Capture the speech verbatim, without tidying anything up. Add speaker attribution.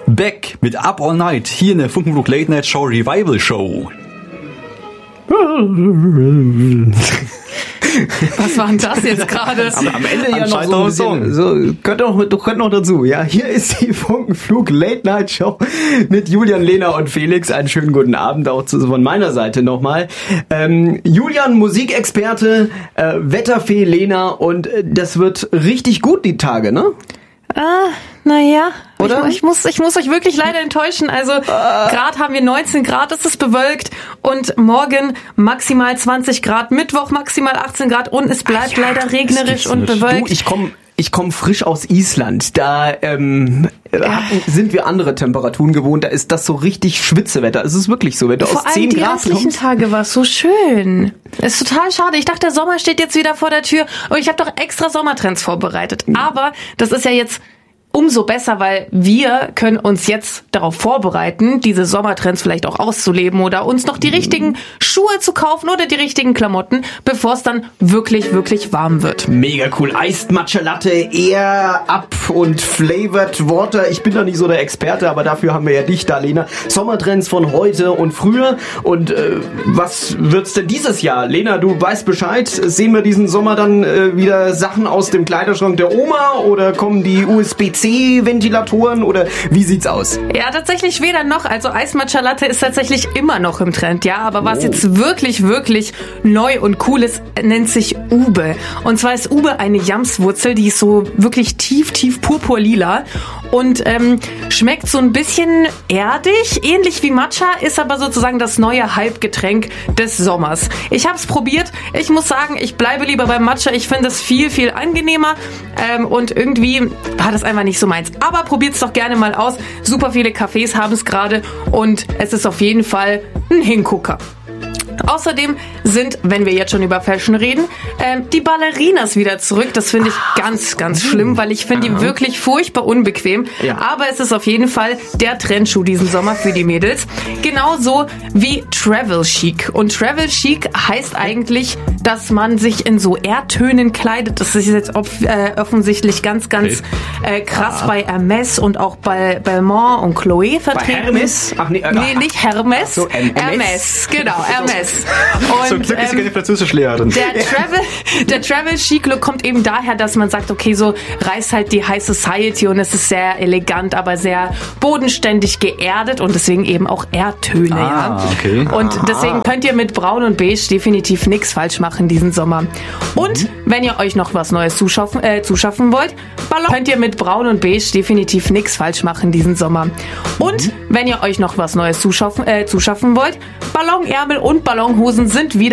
Speaker 1: Back mit Up All Night hier in der Funkenflug Late Night Show Revival Show.
Speaker 2: Was war denn das jetzt gerade?
Speaker 3: Am, am Ende ja noch so ein bisschen, so, könnt noch, könnt noch dazu, ja. Hier ist die Funkenflug Late Night Show mit Julian, Lena und Felix. Einen schönen guten Abend auch zu, von meiner Seite nochmal. Ähm, Julian, Musikexperte, äh, Wetterfee Lena und äh, das wird richtig gut die Tage, ne?
Speaker 2: Ah, naja,
Speaker 3: oder?
Speaker 2: Ich, ich, muss, ich muss euch wirklich leider enttäuschen. Also ah. Gerade haben wir neunzehn Grad, es ist bewölkt und morgen maximal zwanzig Grad, Mittwoch maximal achtzehn Grad und es bleibt ja, leider regnerisch und bewölkt.
Speaker 3: Du, ich komme ich komm frisch aus Island, da ähm, ja. sind wir andere Temperaturen gewohnt, da ist das so richtig Schwitzewetter. Es ist wirklich so, wenn du
Speaker 2: Vor
Speaker 3: aus zehn
Speaker 2: allem
Speaker 3: Grad
Speaker 2: die restlichen Tage war es so schön. Ist total schade. Ich dachte, der Sommer steht jetzt wieder vor der Tür und ich habe doch extra Sommertrends vorbereitet. Aber das ist ja jetzt umso besser, weil wir können uns jetzt darauf vorbereiten, diese Sommertrends vielleicht auch auszuleben oder uns noch die richtigen Schuhe zu kaufen oder die richtigen Klamotten, bevor es dann wirklich, wirklich warm wird.
Speaker 3: Mega cool. Iced Matcha Latte, Air Up und Flavored Water. Ich bin da nicht so der Experte, aber dafür haben wir ja dich da, Lena. Sommertrends von heute und früher. Und äh, was wird's denn dieses Jahr? Lena, du weißt Bescheid. Sehen wir diesen Sommer dann äh, wieder Sachen aus dem Kleiderschrank der Oma oder kommen die U S B C Ventilatoren oder wie sieht's aus?
Speaker 2: Ja, tatsächlich weder noch. Also Iced Matcha Latte ist tatsächlich immer noch im Trend, ja. Aber was oh. jetzt wirklich, wirklich neu und cool ist, nennt sich Ube. Und zwar ist Ube eine Jamswurzel, die ist so wirklich tief, tief purpurlila und ähm, schmeckt so ein bisschen erdig, ähnlich wie Matcha, ist aber sozusagen das neue Hype-Getränk des Sommers. Ich hab's probiert. Ich muss sagen, ich bleibe lieber beim Matcha. Ich finde es viel, viel angenehmer ähm, und irgendwie war das einfach nicht so meins. Aber probiert's doch gerne mal aus. Super viele Cafés haben es gerade und es ist auf jeden Fall ein Hingucker. Außerdem sind, wenn wir jetzt schon über Fashion reden, ähm, die Ballerinas wieder zurück. Das finde ich ganz, ganz schlimm, weil ich finde die wirklich furchtbar unbequem. Ja. Aber es ist auf jeden Fall der Trendschuh diesen Sommer für die Mädels. Genauso wie Travel Chic. Und Travel Chic heißt eigentlich, dass man sich in so Erdtönen kleidet. Das ist jetzt off- äh, offensichtlich ganz, ganz okay. äh, krass ah. bei Hermes und auch bei Belmont und Chloé vertreten.
Speaker 3: Bei Hermes? Ach nee, äh,
Speaker 2: nee nicht Hermes.
Speaker 3: So, M-
Speaker 2: Hermes, genau, Hermes.
Speaker 1: Und, Zum Glück ist sie keine Französischlehrerin.
Speaker 2: Der Travel, der Travel Chic Look kommt eben daher, dass man sagt, okay, so reist halt die High Society und es ist sehr elegant, aber sehr bodenständig geerdet und deswegen eben auch Erdtöne.
Speaker 1: Ah,
Speaker 2: ja.
Speaker 1: okay.
Speaker 2: Und deswegen könnt ihr mit Braun und Beige definitiv nichts falsch machen diesen Sommer. Und mhm. wenn ihr euch noch was Neues zuschaffen, äh, zuschaffen wollt, Ballon, könnt ihr mit Braun und Beige definitiv nichts falsch machen diesen Sommer. Und wenn ihr euch noch was Neues zuschaffen, äh, zuschaffen wollt, Ballonärmel und Ballonhosen sind wieder